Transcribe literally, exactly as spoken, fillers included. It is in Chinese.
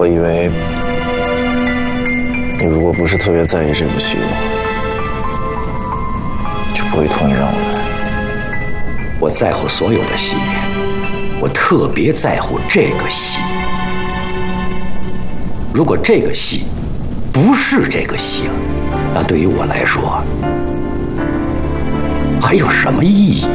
我以为你如果不是特别在意这部戏的话，就不会同意让我来。 我在乎所有的戏，我特别在乎这个戏。如果这个戏不是这个戏了，那对于我来说还有什么意义？